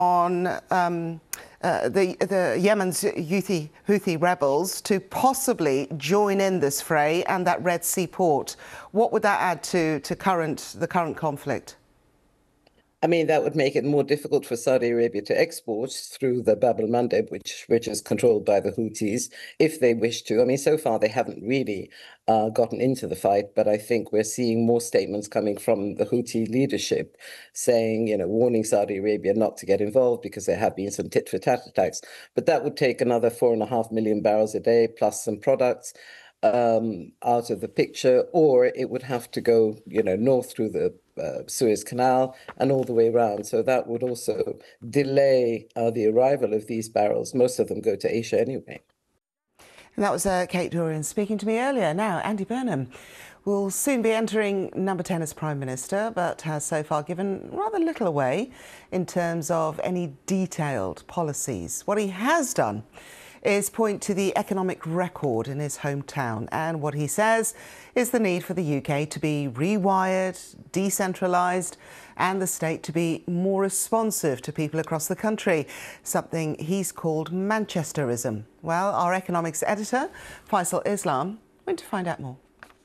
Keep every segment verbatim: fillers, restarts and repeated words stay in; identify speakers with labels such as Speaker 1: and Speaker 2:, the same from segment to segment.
Speaker 1: on um, uh, the, the Yemen's Houthi, Houthi rebels to possibly join in this fray and that Red Sea port. What would that add to, to current, the current conflict?
Speaker 2: I mean, that would make it more difficult for Saudi Arabia to export through the Bab el-Mandeb, which, which is controlled by the Houthis, if they wish to. I mean, so far they haven't really uh, gotten into the fight, but I think we're seeing more statements coming from the Houthi leadership saying, you know, warning Saudi Arabia not to get involved because there have been some tit-for-tat attacks. But that would take another four and a half million barrels a day plus some products um, out of the picture, or it would have to go, you know, north through the Uh, Suez Canal and all the way around. So that would also delay uh, the arrival of these barrels. Most of them go to Asia anyway.
Speaker 1: And that was uh, Kate Dorian speaking to me earlier. Now, Andy Burnham will soon be entering number ten as Prime Minister, but has so far given rather little away in terms of any detailed policies. What he has done is point to the economic record in his hometown, and what he says is the need for the U K to be rewired, decentralised, and the state to be more responsive to people across the country, something he's called Manchesterism. Well, our economics editor, Faisal Islam, went to find out more.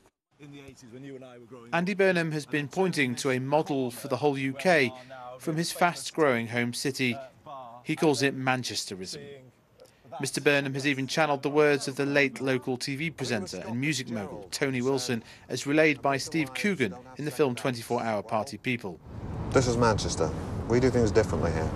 Speaker 3: Andy Burnham has been pointing to a model for the whole U K from his fast-growing home city. He calls it Manchesterism. Mister Burnham has even channelled the words of the late local T V presenter and music mogul Tony Wilson, as relayed by Steve Coogan in the film twenty-four hour Party People.
Speaker 4: This is Manchester. We do things differently here.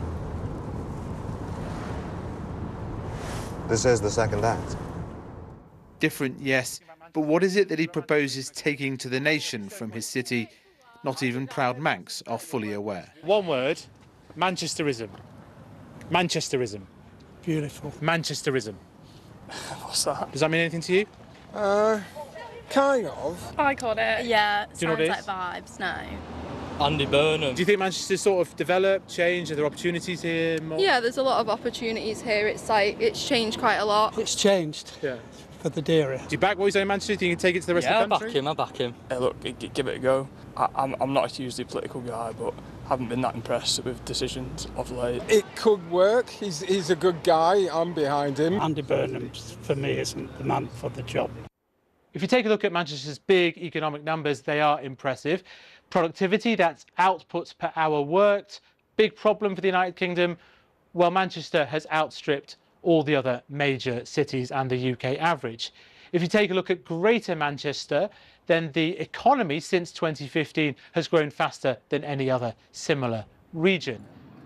Speaker 4: This is the second act.
Speaker 3: Different, yes, but what is it that he proposes taking to the nation from his city? Not even proud Manx are fully aware.
Speaker 5: One word: Manchesterism. Manchesterism.
Speaker 6: Beautiful.
Speaker 5: Manchesterism.
Speaker 6: What's that?
Speaker 5: Does that mean anything to you?
Speaker 6: Uh, kind of.
Speaker 7: I caught it. Yeah,
Speaker 5: Do you know what it
Speaker 7: sounds
Speaker 5: is?
Speaker 7: like vibes, no.
Speaker 5: Andy Burnham. Do you think Manchester's sort of developed, changed? Are there opportunities here? More?
Speaker 7: Yeah, there's a lot of opportunities here. It's like, it's changed quite a lot.
Speaker 6: It's changed.
Speaker 5: Yeah.
Speaker 6: For the dearer.
Speaker 5: Do you back what he's saying in Manchester? Do you think you can take it to the rest
Speaker 8: yeah,
Speaker 5: of the country?
Speaker 8: Yeah, I back him, I back him.
Speaker 9: Hey, look, g give it a go. I, I'm, I'm not a hugely political guy, but haven't been that impressed with decisions of late.
Speaker 6: It could work. He's, he's a good guy. I'm behind him.
Speaker 10: Andy Burnham, for me, isn't the man for the job.
Speaker 5: If you take a look at Manchester's big economic numbers, they are impressive. Productivity, that's outputs per hour worked. Big problem for the United Kingdom. Well, Manchester has outstripped all the other major cities and the U K average. If you take a look at Greater Manchester, then the economy since twenty fifteen has grown faster than any other similar region.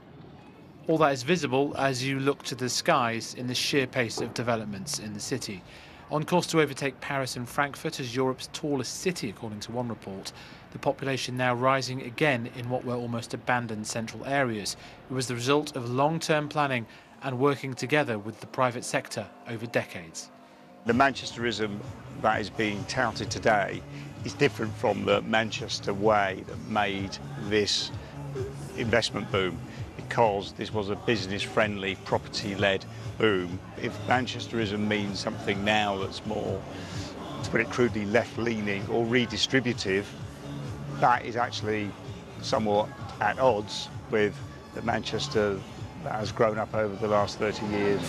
Speaker 3: All that is visible as you look to the skies in the sheer pace of developments in the city. On course to overtake Paris and Frankfurt as Europe's tallest city, according to one report. The population now rising again in what were almost abandoned central areas. It was the result of long-term planning and working together with the private sector over decades.
Speaker 11: The Manchesterism that is being touted today is different from the Manchester way that made this investment boom, because this was a business-friendly, property-led boom. If Manchesterism means something now that's more, to put it crudely, left-leaning or redistributive, that is actually somewhat at odds with the Manchester that has grown up over the last thirty years.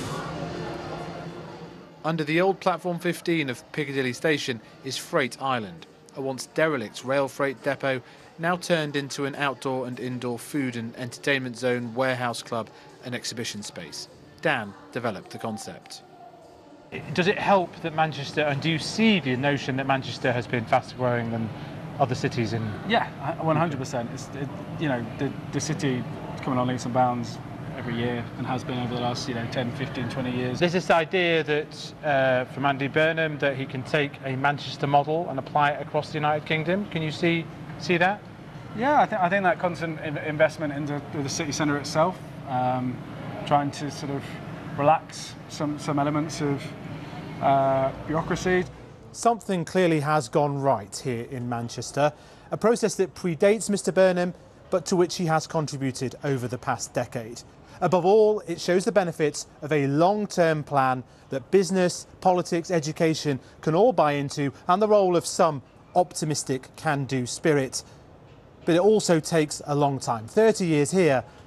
Speaker 3: Under the old Platform fifteen of Piccadilly Station is Freight Island, a once derelict rail freight depot now turned into an outdoor and indoor food and entertainment zone, warehouse club and exhibition space. Dan developed the concept.
Speaker 5: Does it help that Manchester, and do you see the notion that Manchester has been faster growing than other cities in?
Speaker 12: Yeah, one hundred percent. It's, it, you know, the, the city is coming on leaps and bounds every year and has been over the last, you know, ten, fifteen, twenty years.
Speaker 5: There's this idea that, uh, from Andy Burnham, that he can take a Manchester model and apply it across the United Kingdom. Can you see see that?
Speaker 12: Yeah, I, th I think that constant investment into the city centre itself, um, trying to sort of relax some, some elements of uh, bureaucracy.
Speaker 13: Something clearly has gone right here in Manchester, a process that predates Mr Burnham, but to which he has contributed over the past decade. Above all, it shows the benefits of a long-term plan that business, politics, education can all buy into, and the role of some optimistic can-do spirit. But it also takes a long time. thirty years here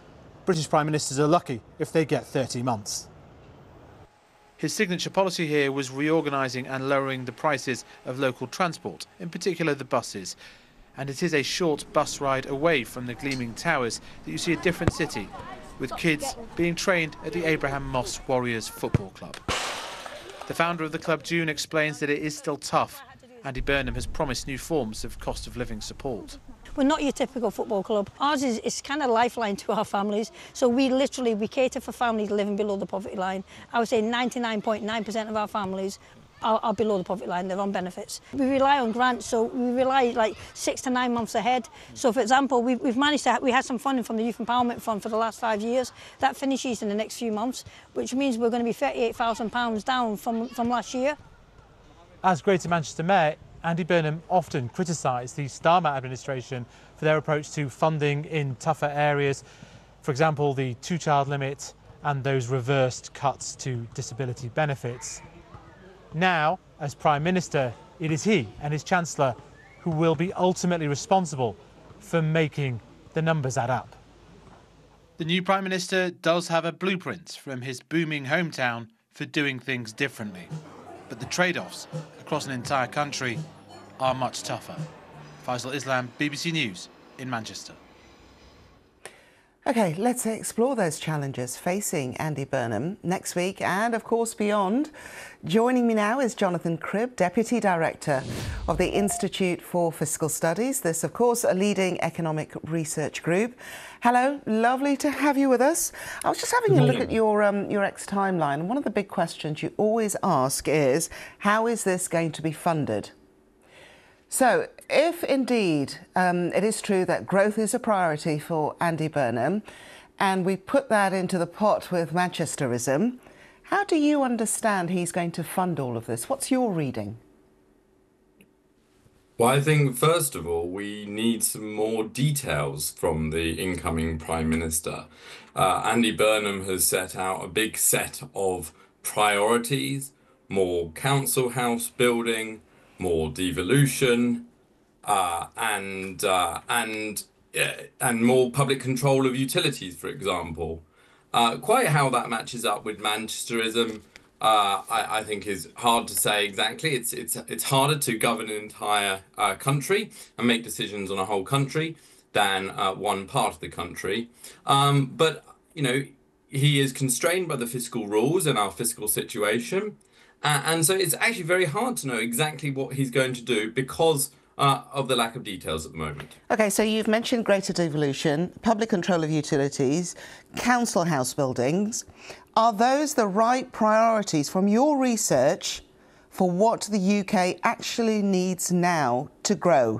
Speaker 13: British Prime Ministers are lucky if they get thirty months.
Speaker 3: His signature policy here was reorganising and lowering the prices of local transport, in particular the buses. And it is a short bus ride away from the gleaming towers that you see a different city, with kids being trained at the Abraham Moss Warriors Football Club. The founder of the club, June, explains that it is still tough. Andy Burnham has promised new forms of cost of living support.
Speaker 8: We're not your typical football club. Ours is, is kind of lifeline to our families. So we literally, we cater for families living below the poverty line. I would say ninety-nine point nine percent of our families are, are below the poverty line, they're on benefits. We rely on grants, so we rely like six to nine months ahead. So for example, we, we've managed to, we had some funding from the Youth Empowerment Fund for the last five years. That finishes in the next few months, which means we're going to be thirty-eight thousand pounds down from, from last year.
Speaker 13: As Greater Manchester Mayor, Andy Burnham often criticised the Starmer administration for their approach to funding in tougher areas. For example, the two-child limit and those reversed cuts to disability benefits. Now, as Prime Minister, it is he and his Chancellor who will be ultimately responsible for making the numbers add up.
Speaker 3: The new Prime Minister does have a blueprint from his booming hometown for doing things differently. But the trade-offs across an entire country are much tougher. Faisal Islam, B B C News in Manchester.
Speaker 1: OK, let's explore those challenges facing Andy Burnham next week and, of course, beyond. Joining me now is Jonathan Cribb, Deputy Director of the Institute for Fiscal Studies. This, of course, a leading economic research group. Hello, lovely to have you with us. I was just having a look at your, um, your X timeline, and one of the big questions you always ask is, how is this going to be funded? So, if indeed um, it is true that growth is a priority for Andy Burnham, and we put that into the pot with Manchesterism, how do you understand he's going to fund all of this? What's your reading?
Speaker 14: Well, I think, first of all, we need some more details from the incoming Prime Minister. Uh, Andy Burnham has set out a big set of priorities, more council house building, more devolution, uh, and uh, and uh, and more public control of utilities, for example. Uh, quite how that matches up with Manchesterism, uh, I, I think, is hard to say exactly. It's it's it's harder to govern an entire uh, country and make decisions on a whole country than uh, one part of the country. Um, but you know, he is constrained by the fiscal rules and our fiscal situation. Uh, and so it's actually very hard to know exactly what he's going to do because uh, of the lack of details at the moment. OK,
Speaker 1: so you've mentioned greater devolution, public control of utilities, council house buildings. Are those the right priorities from your research for what the U K actually needs now to grow?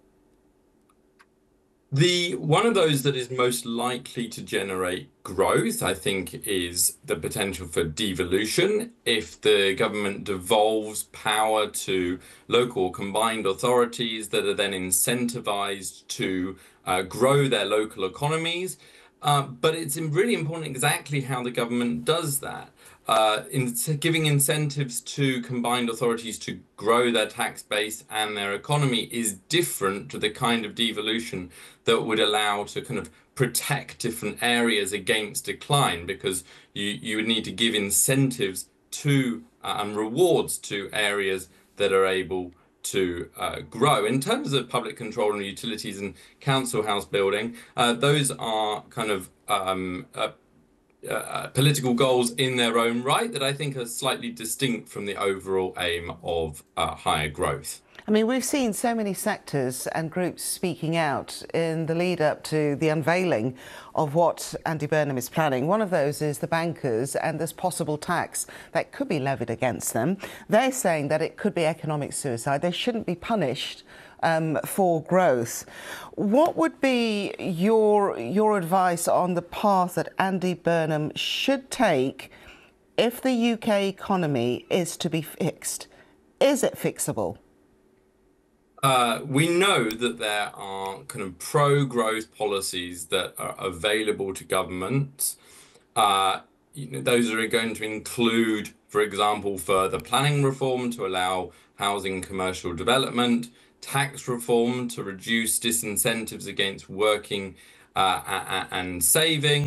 Speaker 14: The one of those that is most likely to generate growth, I think, is the potential for devolution. If the government devolves power to local combined authorities that are then incentivized to uh, grow their local economies. Uh, but it's really important exactly how the government does that. Uh, in giving incentives to combined authorities to grow their tax base and their economy is different to the kind of devolution that would allow to kind of protect different areas against decline, because you, you would need to give incentives to uh, and rewards to areas that are able to uh, grow. In terms of public control and utilities and council house building, uh, those are kind of um, uh, Uh, political goals in their own right that I think are slightly distinct from the overall aim of uh, higher growth.
Speaker 1: I mean, we've seen so many sectors and groups speaking out in the lead up to the unveiling of what Andy Burnham is planning. One of those is the bankers and this possible tax that could be levied against them. They're saying that it could be economic suicide. They shouldn't be punished Um, for growth. What would be your your advice on the path that Andy Burnham should take if the U K economy is to be fixed? Is it fixable?
Speaker 14: Uh, we know that there are kind of pro-growth policies that are available to governments. Uh, you know, those are going to include, for example, further planning reform to allow housing commercial development, tax reform to reduce disincentives against working uh, and saving,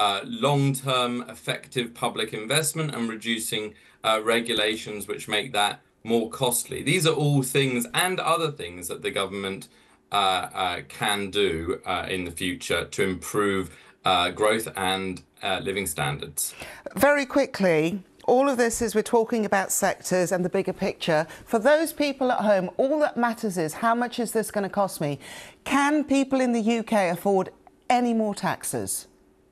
Speaker 14: uh, long-term effective public investment and reducing uh, regulations which make that more costly. These are all things and other things that the government uh, uh, can do uh, in the future to improve uh, growth and uh, living standards.
Speaker 1: Very quickly, all of this is we're talking about sectors and the bigger picture. For those people at home, all that matters is how much is this going to cost me? Can people in the U K afford any more taxes?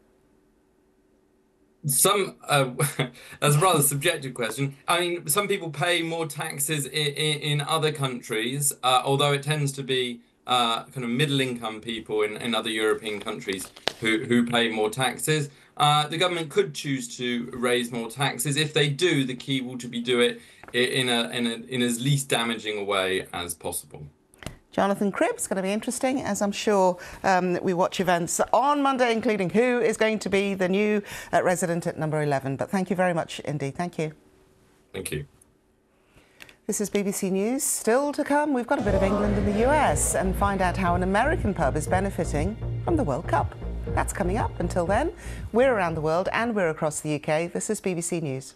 Speaker 14: Some, uh, that's a rather subjective question. I mean, some people pay more taxes in, in, in other countries, uh, although it tends to be uh, kind of middle-income people in, in other European countries who, who pay more taxes. Uh, the government could choose to raise more taxes. If they do, the key will to be do it in, a, in, a, in as least damaging a way as possible.
Speaker 1: Jonathan Cribb, it's going to be interesting, as I'm sure um, we watch events on Monday, including who is going to be the new uh, resident at number eleven. But thank you very much indeed. Thank you.
Speaker 14: Thank you.
Speaker 1: This is B B C News. Still to come, we've got a bit of England and the U S and find out how an American pub is benefiting from the World Cup. That's coming up. Until then, we're around the world and we're across the U K. This is B B C News.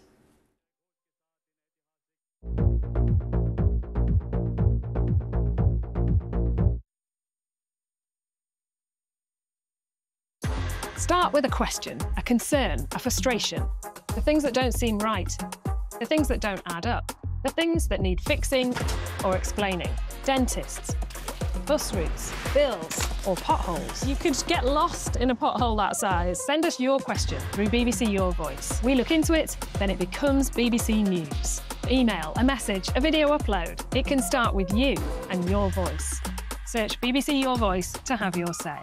Speaker 15: Start with a question, a concern, a frustration. The things that don't seem right. The things that don't add up. The things that need fixing or explaining. Dentists, bus routes, bills, or potholes. You could get lost in a pothole that size. Send us your question through B B C Your Voice. We look into it, then it becomes B B C News. Email, a message, a video upload. It can start with you and your voice. Search B B C Your Voice to have your say.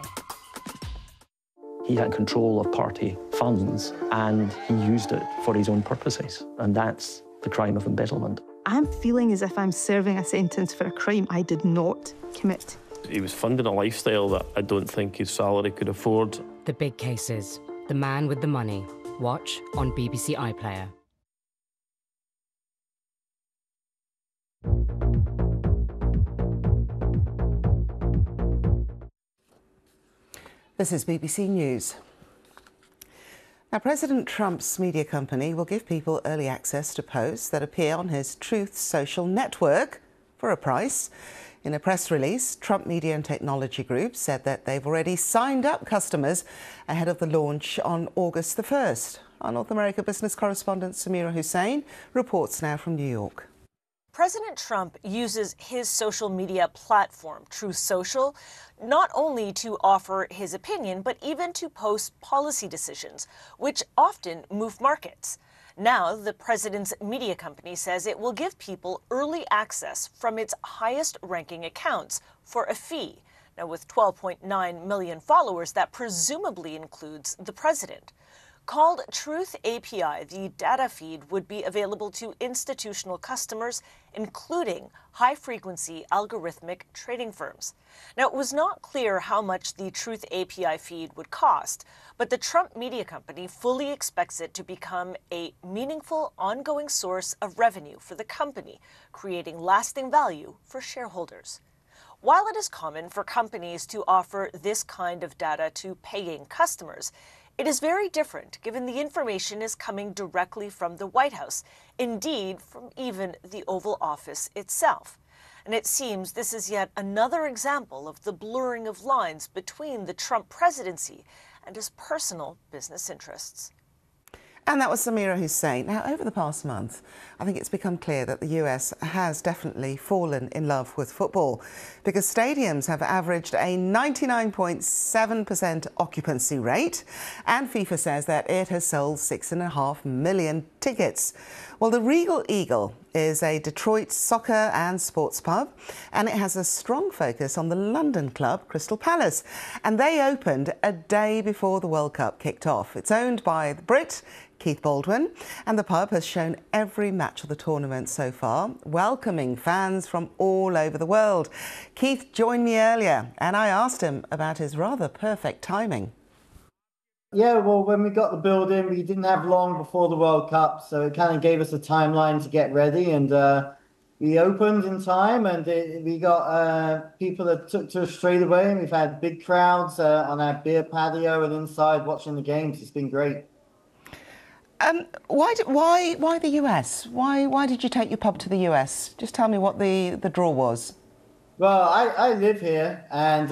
Speaker 16: He had control of party funds and he used it for his own purposes. And that's the crime of embezzlement.
Speaker 17: I'm feeling as if I'm serving a sentence for a crime I did not commit.
Speaker 18: He was funding a lifestyle that I don't think his salary could afford.
Speaker 19: The Big Cases. The Man with the Money. Watch on B B C iPlayer.
Speaker 1: This is B B C News. Now, President Trump's media company will give people early access to posts that appear on his Truth social network for a price. In a press release, Trump Media and Technology Group said that they've already signed up customers ahead of the launch on August the first. Our North America business correspondent Samira Hussein reports now from New York.
Speaker 20: President Trump uses his social media platform, Truth Social, not only to offer his opinion, but even to post policy decisions, which often move markets. Now, the president's media company says it will give people early access from its highest-ranking accounts for a fee. Now, with twelve point nine million followers, that presumably includes the president. Called Truth A P I, the data feed would be available to institutional customers, including high-frequency algorithmic trading firms. Now, it was not clear how much the Truth A P I feed would cost, but the Trump media company fully expects it to become a meaningful, ongoing source of revenue for the company, creating lasting value for shareholders. While it is common for companies to offer this kind of data to paying customers, it is very different given the information is coming directly from the White House, indeed from even the Oval Office itself. And it seems this is yet another example of the blurring of lines between the Trump presidency and his personal business interests.
Speaker 1: And that was Samira Hussein. Now, over the past month, I think it's become clear that the U S has definitely fallen in love with football because stadiums have averaged a ninety-nine point seven percent occupancy rate, and FIFA says that it has sold six and a half million tickets. Well, the Regal Eagle is a Detroit soccer and sports pub, and it has a strong focus on the London club Crystal Palace, and they opened a day before the World Cup kicked off. It's owned by the Brit Keith Baldwin, and the pub has shown every match of the tournament so far, welcoming fans from all over the world. Keith joined me earlier, and I asked him about his rather perfect timing.
Speaker 21: Yeah, well, when we got the building, we didn't have long before the World Cup, so it kind of gave us a timeline to get ready, and uh, we opened in time, and it, we got uh, people that took to us straight away, and we've had big crowds uh, on our beer patio and inside watching the games. It's been great.
Speaker 1: Um, why, why, why the U S? Why, why did you take your pub to the U S? Just tell me what the, the draw was.
Speaker 21: Well, I, I live here, and